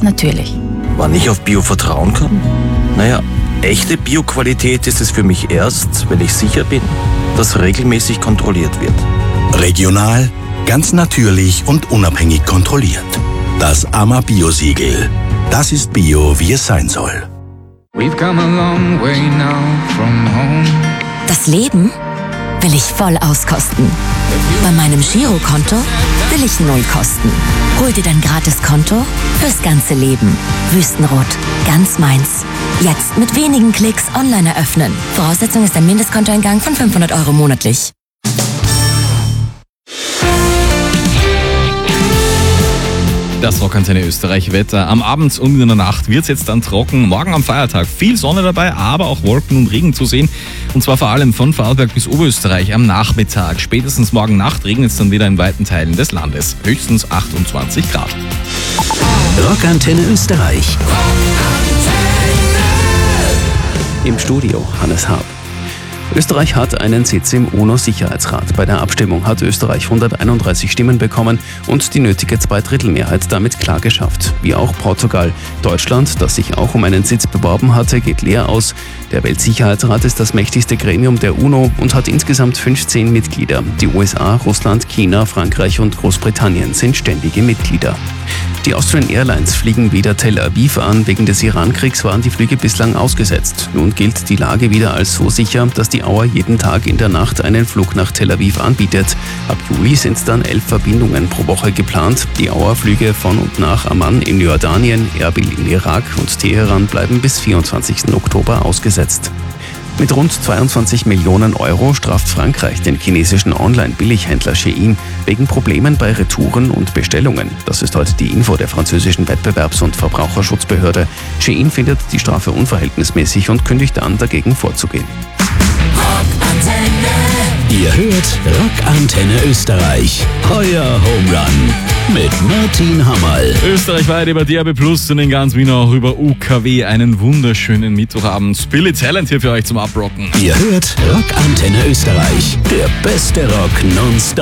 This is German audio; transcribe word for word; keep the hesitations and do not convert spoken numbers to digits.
natürlich. Wann ich auf Bio vertrauen kann? Naja, echte Bio-Qualität ist es für mich erst, wenn ich sicher bin, dass regelmäßig kontrolliert wird. Regional, ganz natürlich und unabhängig kontrolliert. Das A M A Bio-Siegel. Das ist Bio, wie es sein soll. We've come a long way now from home. Das Leben will ich voll auskosten. Bei meinem Girokonto will ich null kosten. Hol dir dein Gratiskonto fürs ganze Leben. Wüstenrot, ganz meins. Jetzt mit wenigen Klicks online eröffnen. Voraussetzung ist ein Mindestkontoeingang von fünfhundert Euro monatlich. Das Rockantenne Österreich-Wetter. Am Abend und in der Nacht wird es jetzt dann trocken. Morgen am Feiertag viel Sonne dabei, aber auch Wolken und Regen zu sehen. Und zwar vor allem von Vorarlberg bis Oberösterreich am Nachmittag. Spätestens morgen Nacht regnet es dann wieder in weiten Teilen des Landes. Höchstens achtundzwanzig Grad. Rockantenne Österreich. Im Studio Hannes Haab. Österreich hat einen Sitz im UNO-Sicherheitsrat. Bei der Abstimmung hat Österreich hunderteinunddreißig Stimmen bekommen und die nötige Zweidrittelmehrheit damit klar geschafft. Wie auch Portugal. Deutschland, das sich auch um einen Sitz beworben hatte, geht leer aus. Der Weltsicherheitsrat ist das mächtigste Gremium der UNO und hat insgesamt fünfzehn Mitglieder. Die U S A, Russland, China, Frankreich und Großbritannien sind ständige Mitglieder. Die Austrian Airlines fliegen wieder Tel Aviv an. Wegen des Iran-Kriegs waren die Flüge bislang ausgesetzt. Nun gilt die Lage wieder als so sicher, dass die Auer jeden Tag in der Nacht einen Flug nach Tel Aviv anbietet. Ab Juli sind dann elf Verbindungen pro Woche geplant. Die Auer-Flüge von und nach Amman in Jordanien, Erbil im Irak und Teheran bleiben bis vierundzwanzigsten Oktober ausgesetzt. Mit rund zweiundzwanzig Millionen Euro straft Frankreich den chinesischen Online-Billighändler Shein wegen Problemen bei Retouren und Bestellungen. Das ist heute die Info der französischen Wettbewerbs- und Verbraucherschutzbehörde. Shein findet die Strafe unverhältnismäßig und kündigt an, dagegen vorzugehen. Ihr hört Rockantenne Österreich. Euer Home Run mit Martin Hammerl. Österreichweit über D A B Plus und in ganz Wien auch über U K W. Einen wunderschönen Mittwochabend. Billy Talent hier für euch zum Abrocken. Ihr hört Rockantenne Österreich. Der beste Rock nonstop.